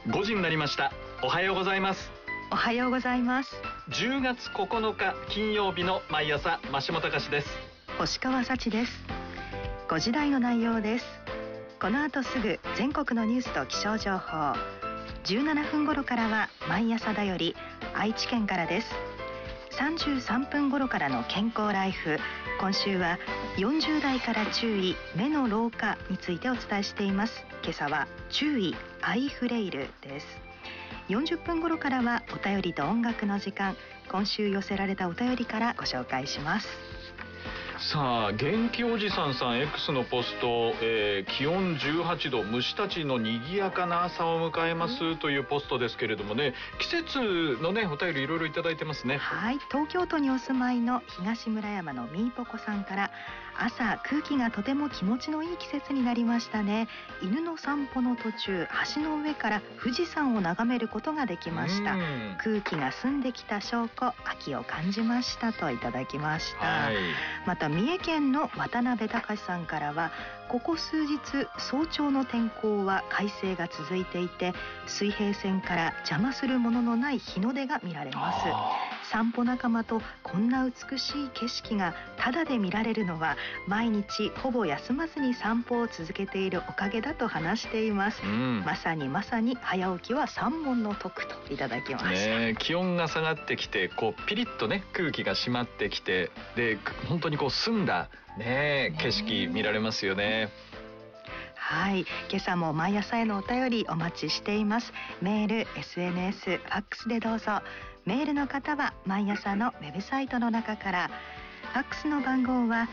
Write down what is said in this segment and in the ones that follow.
5時になりました。おはようございます。 おはようございます。 10月9日金曜日の毎朝、増下隆です。 星川幸です。5時台の内容です。この後すぐ全国のニュースと気象情報。17分頃からは毎朝だより愛知県からです。33分頃からの健康ライフ。今週は40代から注意目の老化についてお伝えしています。今朝は注意アイフレイルです。40分頃からはお便りと音楽の時間。今週寄せられたお便りからご紹介します。 さあ、元気おじさんさん X のポスト、気温18度、虫たちの賑やかな朝を迎えますというポストですけれどもね、季節のねお便りいろいろいただいてますね。 はい、東京都にお住まいの東村山のみーぽこさんから、朝空気がとても気持ちのいい季節になりましたね。犬の散歩の途中、橋の上から富士山を眺めることができました。空気が澄んできた証拠、秋を感じましたといただきました。はい、また三重県の渡辺隆さんからは、ここ数日早朝の天候は快晴が続いていて、水平線から邪魔するもののない日の出が見られます。散歩仲間とこんな美しい景色がただで見られるのは、毎日ほぼ休まずに散歩を続けているおかげだと話しています。まさに早起きは三問の得といただきました。 気温が下がってきて、こうピリッとね空気が締まってきて、で本当にこう澄んだ景色見られますよね。 はい、今朝も毎朝へのお便りお待ちしています。メール、SNS、ファックスでどうぞ。メールの方は毎朝のウェブサイトの中から。ファックスの番号は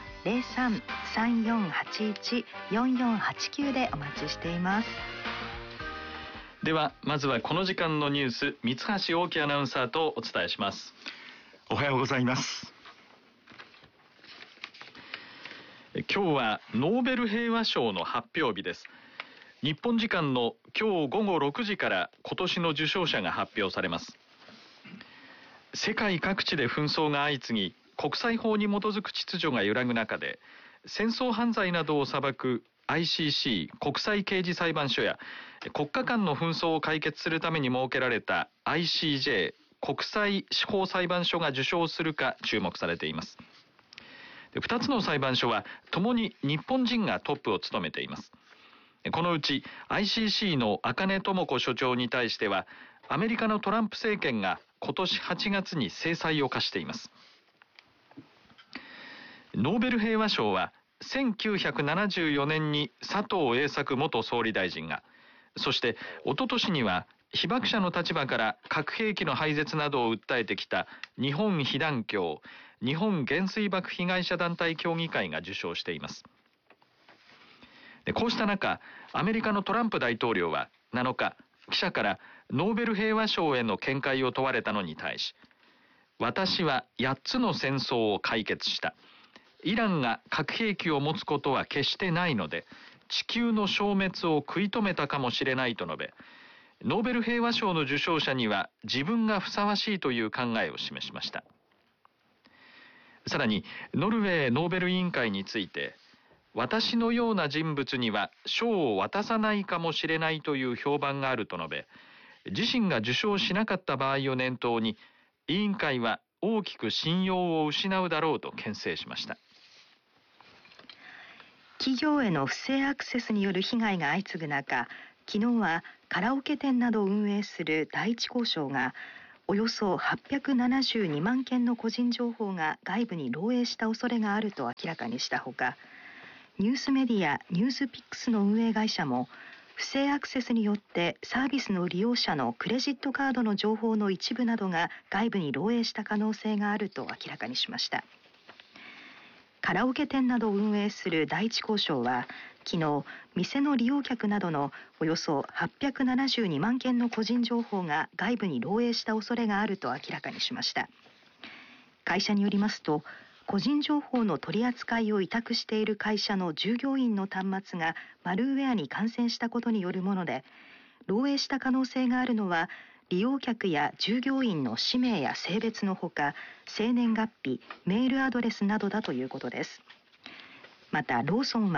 03-3481-4489 でお待ちしています。 ではまずはこの時間のニュース、三橋大樹アナウンサーとお伝えします。 おはようございます。 今日はノーベル平和賞の発表日です。日本時間の今日午後6時から今年の受賞者が発表されます。世界各地で紛争が相次ぎ、国際法に基づく秩序が揺らぐ中で、戦争犯罪などを裁く ICC 国際刑事裁判所や国家間の紛争を解決するために設けられた ICJ 国際司法裁判所が受賞するか注目されています。2つの裁判所はともに日本人がトップを務めています。このうち ICC の赤根智子所長に対しては、アメリカのトランプ政権が今年8月に制裁を科しています。ノーベル平和賞は1974年に佐藤栄作元総理大臣が、そして一昨年には被爆者の立場から核兵器の廃絶などを訴えてきた日本被団協、日本原水爆被害者団体協議会が受賞しています。こうした中、アメリカのトランプ大統領は7日、記者からノーベル平和賞への見解を問われたのに対し、私は8つの戦争を解決した。イランが核兵器を持つことは決してないので、地球の消滅を食い止めたかもしれないと述べ、ノーベル平和賞の受賞者には自分がふさわしいという考えを示しました。さらにノルウェーノーベル委員会について、私のような人物には賞を渡さないかもしれないという評判があると述べ、自身が受賞しなかった場合を念頭に、委員会は大きく信用を失うだろうと牽制しました。 企業への不正アクセスによる被害が相次ぐ中、昨日はカラオケ店などを運営する第一交渉が、およそ872万件の個人情報が外部に漏洩した恐れがあると明らかにしたほか、ニュースメディアニュースピックスの運営会社も、不正アクセスによってサービスの利用者のクレジットカードの情報の一部などが外部に漏洩した可能性があると明らかにしました。カラオケ店などを運営する第一交渉は、昨日店の利用客などのおよそ872万件の個人情報が外部に漏洩した恐れがあると明らかにしました。会社によりますと、個人情報の取り扱いを委託している会社の従業員の端末がマルウェアに感染したことによるもので、漏洩した可能性があるのは利用客や従業員の氏名や性別のほか、生年月日、メールアドレスなどだということです。またローソンは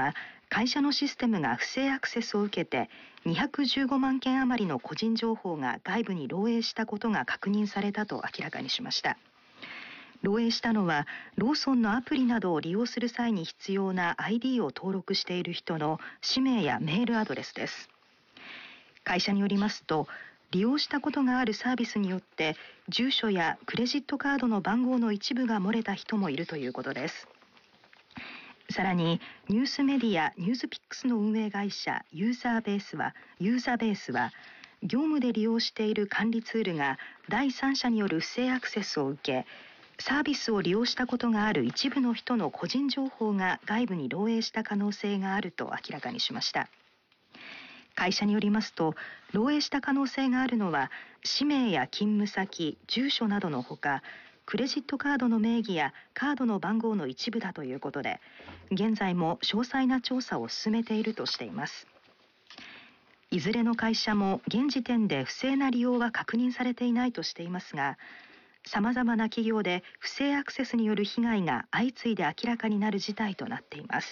会社のシステムが不正アクセスを受けて215万件余りの個人情報が外部に漏洩したことが確認されたと明らかにしました。漏洩したのはローソンのアプリなどを利用する際に必要な ID を登録している人の氏名やメールアドレスです。会社によりますと、利用したことがあるサービスによって住所やクレジットカードの番号の一部が漏れた人もいるということです。さらにニュースメディアニュースピックスの運営会社ユーザーベースは業務で利用している管理ツールが第三者による不正アクセスを受け、サービスを利用したことがある一部の人の個人情報が外部に漏洩した可能性があると明らかにしました。会社によりますと、漏洩した可能性があるのは氏名や勤務先、住所などのほか、クレジットカードの名義やカードの番号の一部だということで、現在も詳細な調査を進めているとしています。いずれの会社も現時点で不正な利用は確認されていないとしていますが、さまざまな企業で不正アクセスによる被害が相次いで明らかになる事態となっています。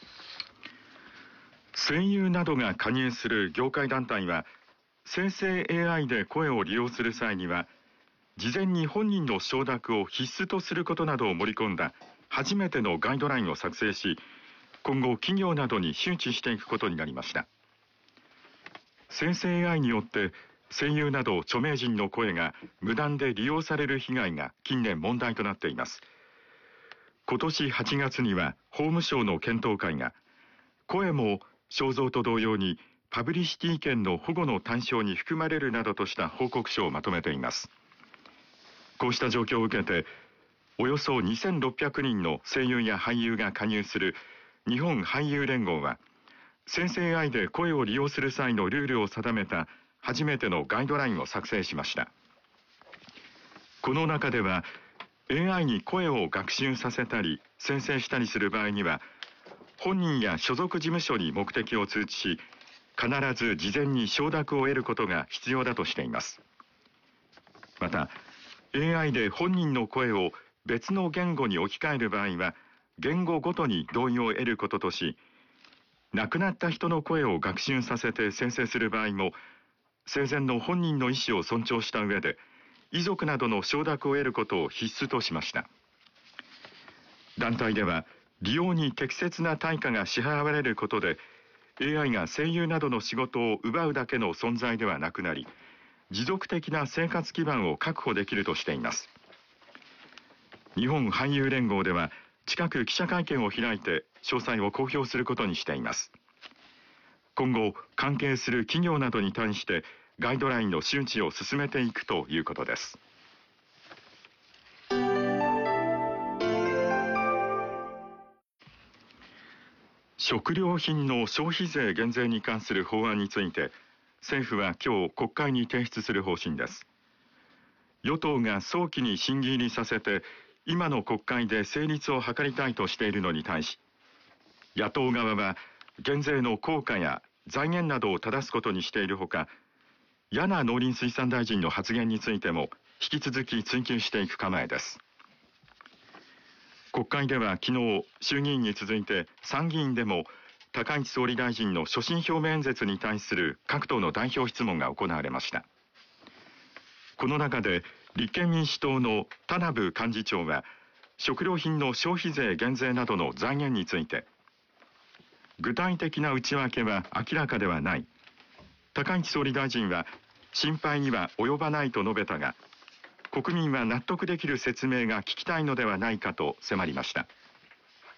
声優などが加入する業界団体は、生成 AI で声を利用する際には事前に本人の承諾を必須とすることなどを盛り込んだ初めてのガイドラインを作成し、今後企業などに周知していくことになりました。生成 AI によって声優など著名人の声が無断で利用される被害が近年問題となっています。今年8月には法務省の検討会が、声も肖像と同様にパブリシティ権の保護の対象に含まれるなどとした報告書をまとめています。こうした状況を受けて、およそ2600人の声優や俳優が加入する日本俳優連合は、生成 AI で声を利用する際のルールを定めた初めてのガイドラインを作成しました。この中では、AI に声を学習させたり生成したりする場合には、本人や所属事務所に目的を通知し、必ず事前に承諾を得ることが必要だとしています。また、AI で本人の声を別の言語に置き換える場合は、言語ごとに同意を得ることとし、亡くなった人の声を学習させて生成する場合も、生前の本人の意思を尊重した上で、遺族などの承諾を得ることを必須としました。団体では、利用に適切な対価が支払われることで、AI が声優などの仕事を奪うだけの存在ではなくなり、持続的な生活基盤を確保できるとしています。日本俳優連合では、近く記者会見を開いて詳細を公表することにしています。今後、関係する企業などに対してガイドラインの周知を進めていくということです。食料品の消費税減税に関する法案について、政府は今日国会に提出する方針です。与党が早期に審議入りさせて、今の国会で成立を図りたいとしているのに対し、野党側は減税の効果や財源などを正すことにしているほか、簗農林水産大臣の発言についても引き続き追及していく構えです。国会では昨日、衆議院に続いて参議院でも高市総理大臣の所信表明演説に対する各党の代表質問が行われました。この中で立憲民主党の田名部幹事長は、食料品の消費税減税などの財源について、具体的な内訳は明らかではない。高市総理大臣は心配には及ばないと述べたが、国民は納得できる説明が聞きたいのではないかと迫りました。